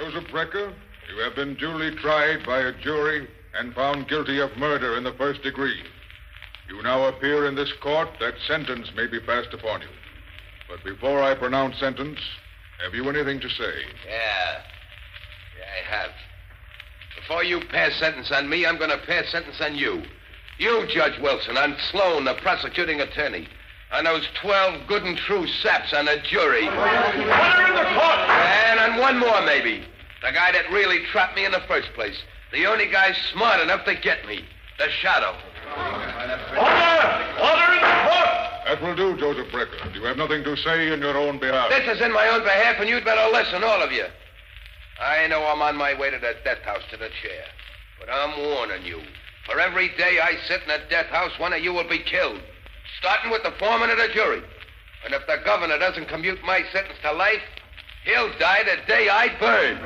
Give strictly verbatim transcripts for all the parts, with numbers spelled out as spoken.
Joseph Brecker, you have been duly tried by a jury and found guilty of murder in the first degree. You now appear in this court that sentence may be passed upon you. But before I pronounce sentence, have you anything to say? Yeah. Yeah, I have. Before you pass sentence on me, I'm going to pass sentence on you. You, Judge Wilson, on Sloan, the prosecuting attorney. On those twelve good and true saps on the jury. Order in the court! And on one more, maybe. The guy that really trapped me in the first place. The only guy smart enough to get me. The Shadow. Order! Order in the court! That will do, Joseph Brecker. You have nothing to say in your own behalf. This is in my own behalf, and you'd better listen, all of you. I know I'm on my way to the death house to the chair. But I'm warning you. For every day I sit in a death house, one of you will be killed. Starting with the foreman of the jury. And if the governor doesn't commute my sentence to life, he'll die the day I burn.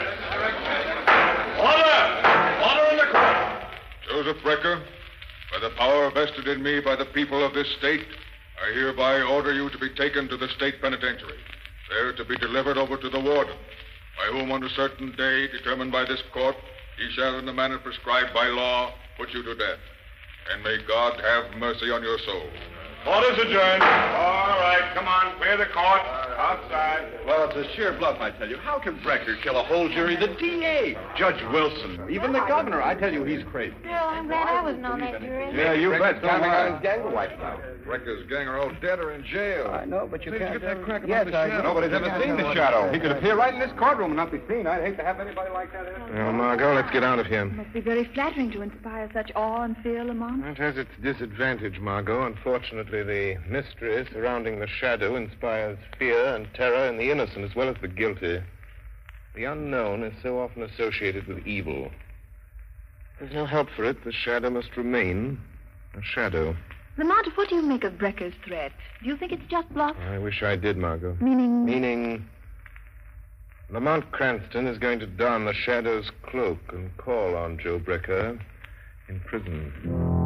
Order! Order in the court! Joseph Brecker, by the power vested in me by the people of this state, I hereby order you to be taken to the state penitentiary, there to be delivered over to the warden, by whom on a certain day determined by this court, he shall in the manner prescribed by law put you to death. And may God have mercy on your soul. Order's adjourned. All right, come on, clear the court. Outside. Well, it's a sheer bluff, I tell you. How can Brecker kill a whole jury? The D A, Judge Wilson, even the governor. I tell you, he's crazy. Bill, I'm glad I wasn't on that jury. Yeah, you bet. Counting on his gang wiped out. Brecker's gang are all dead or in jail. I know, but you Please can't... get that crack yes, about the I Shadow. Nobody's ever seen the Shadow. He could appear right in this courtroom and not be seen. I'd hate to have anybody like that in. Well, Margot, let's get out of here. It must be very flattering to inspire such awe and fear, Lamont. It has its disadvantage, Margot. Unfortunately, the mystery surrounding the Shadow inspires fear and terror in the innocent as well as the guilty. The unknown is so often associated with evil. There's no help for it. The Shadow must remain a shadow. Lamont, what do you make of Brecker's threat? Do you think it's just bluff? I wish I did, Margot. Meaning? Meaning, Lamont Cranston is going to don the Shadow's cloak and call on Joe Brecker in prison.